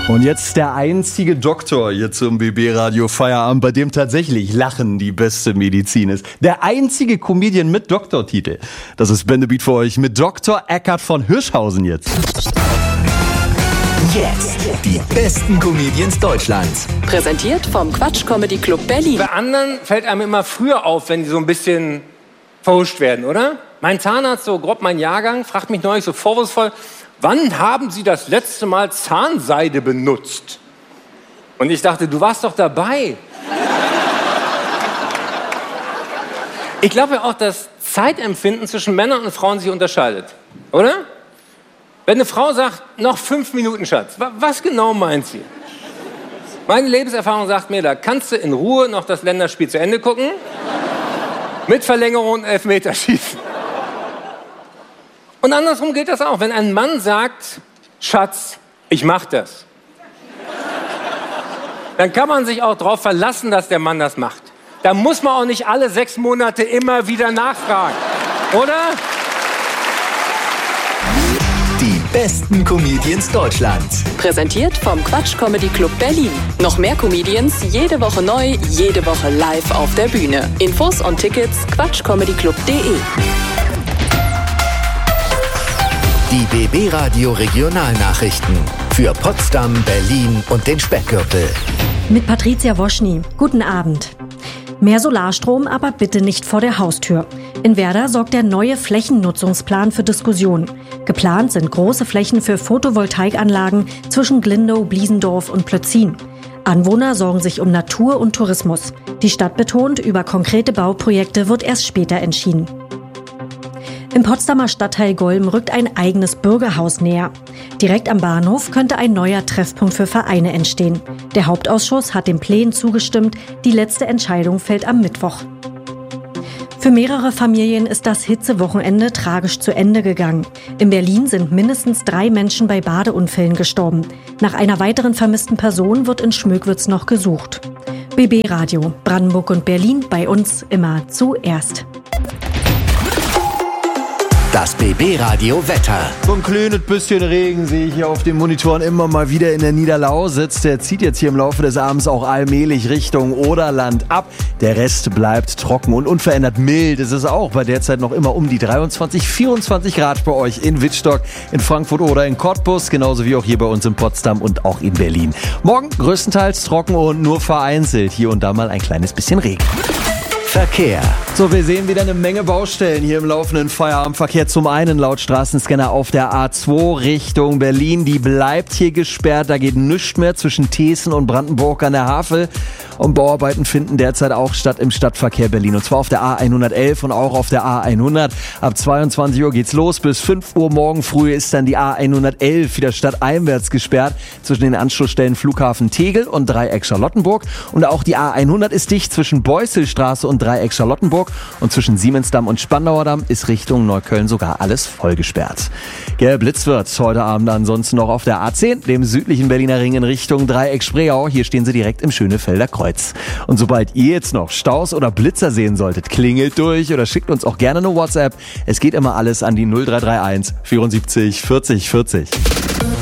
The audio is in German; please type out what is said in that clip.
Und jetzt der einzige Doktor hier zum BB-Radio Feierabend, bei dem tatsächlich Lachen die beste Medizin ist. Der einzige Comedian mit Doktortitel. Das ist Bendebeat für euch mit Dr. Eckhard von Hirschhausen jetzt. Jetzt die besten Comedians Deutschlands. Präsentiert vom Quatsch Comedy Club Berlin. Bei anderen fällt einem immer früher auf, wenn die so ein bisschen verhuscht werden, oder? Mein Zahnarzt, so grob mein Jahrgang, fragt mich neulich so vorwurfsvoll: Wann haben Sie das letzte Mal Zahnseide benutzt? Und ich dachte, du warst doch dabei. Ich glaube ja auch, dass Zeitempfinden zwischen Männern und Frauen sich unterscheidet, oder? Wenn eine Frau sagt, noch 5 Minuten, Schatz, was genau meint sie? Meine Lebenserfahrung sagt mir, da kannst du in Ruhe noch das Länderspiel zu Ende gucken, mit Verlängerung und Elfmeterschießen. Und andersrum gilt das auch. Wenn ein Mann sagt, Schatz, ich mach das, dann kann man sich auch darauf verlassen, dass der Mann das macht. Da muss man auch nicht alle 6 Monate immer wieder nachfragen, oder? Die besten Comedians Deutschlands. Präsentiert vom Quatsch Comedy Club Berlin. Noch mehr Comedians, jede Woche neu, jede Woche live auf der Bühne. Infos und Tickets quatschcomedyclub.de. Die BB-Radio Regionalnachrichten für Potsdam, Berlin und den Speckgürtel. Mit Patricia Woschny. Guten Abend. Mehr Solarstrom, aber bitte nicht vor der Haustür. In Werder sorgt der neue Flächennutzungsplan für Diskussionen. Geplant sind große Flächen für Photovoltaikanlagen zwischen Glindow, Bliesendorf und Plötzin. Anwohner sorgen sich um Natur und Tourismus. Die Stadt betont, über konkrete Bauprojekte wird erst später entschieden. Im Potsdamer Stadtteil Golm rückt ein eigenes Bürgerhaus näher. Direkt am Bahnhof könnte ein neuer Treffpunkt für Vereine entstehen. Der Hauptausschuss hat den Plänen zugestimmt. Die letzte Entscheidung fällt am Mittwoch. Für mehrere Familien ist das Hitzewochenende tragisch zu Ende gegangen. In Berlin sind mindestens 3 Menschen bei Badeunfällen gestorben. Nach einer weiteren vermissten Person wird in Schmöckwitz noch gesucht. BB Radio, Brandenburg und Berlin, bei uns immer zuerst. Das BB-Radio Wetter. So ein kleines bisschen Regen sehe ich hier auf den Monitoren immer mal wieder in der Niederlausitz. Der zieht jetzt hier im Laufe des Abends auch allmählich Richtung Oderland ab. Der Rest bleibt trocken und unverändert mild. Es ist auch bei der Zeit noch immer um die 23, 24 Grad bei euch in Wittstock, in Frankfurt oder in Cottbus, genauso wie auch hier bei uns in Potsdam und auch in Berlin. Morgen größtenteils trocken und nur vereinzelt. Hier und da mal ein kleines bisschen Regen. Verkehr. So, wir sehen wieder eine Menge Baustellen hier im laufenden Feierabendverkehr. Zum einen laut Straßenscanner auf der A2 Richtung Berlin. Die bleibt hier gesperrt. Da geht nichts mehr zwischen Thesen und Brandenburg an der Havel. Und Bauarbeiten finden derzeit auch statt im Stadtverkehr Berlin. Und zwar auf der A111 und auch auf der A100. Ab 22 Uhr geht's los. Bis 5 Uhr morgen früh ist dann die A111 wieder stadteinwärts gesperrt. Zwischen den Anschlussstellen Flughafen Tegel und Dreieck Charlottenburg. Und auch die A100 ist dicht zwischen Beuselstraße und Dreieck Charlottenburg. Und zwischen Siemensdamm und Spandauer Damm ist Richtung Neukölln sogar alles voll gesperrt. Geblitzt wird heute Abend ansonsten noch auf der A10, dem südlichen Berliner Ring in Richtung Dreieck Spreeau. Hier stehen sie direkt im Schönefelder Kreuz. Und sobald ihr jetzt noch Staus oder Blitzer sehen solltet, klingelt durch oder schickt uns auch gerne eine WhatsApp. Es geht immer alles an die 0331 74 40 40.